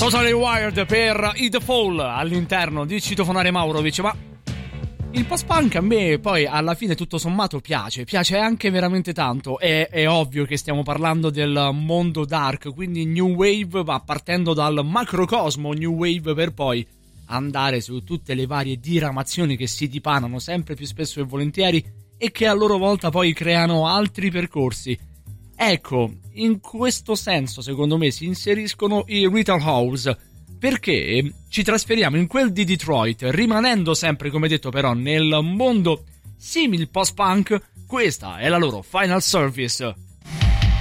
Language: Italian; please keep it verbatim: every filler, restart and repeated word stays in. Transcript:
Totally Wired per I The Fall all'interno di Citofonare Maurovic. Ma il post-punk a me poi alla fine tutto sommato piace, piace anche veramente tanto. È, è ovvio che stiamo parlando del mondo dark, quindi new wave, ma partendo dal macrocosmo new wave per poi andare su tutte le varie diramazioni che si dipanano sempre più spesso e volentieri e che a loro volta poi creano altri percorsi. Ecco, in questo senso secondo me si inseriscono i Ritual House, perché ci trasferiamo in quel di Detroit, rimanendo sempre, come detto però, nel mondo simil post-punk. Questa è la loro Final Service.